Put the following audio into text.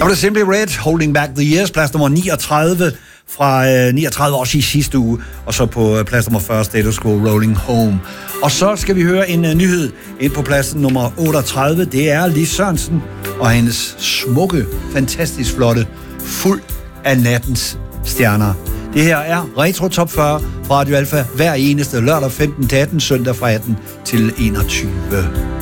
var det Simply Red, Holding Back the Years, plads nummer 39 fra 39 år sidste uge, og så på plads nummer 40, Status Quo, Rolling Home. Og så skal vi høre en nyhed ind på pladsen nummer 38. Det er Lis Sørensen og hendes smukke, fantastisk flotte, fuld af nattens stjerner. Det her er Retro Top 40 fra Radio Alpha hver eneste lørdag 15-18, søndag fra 18 til 21.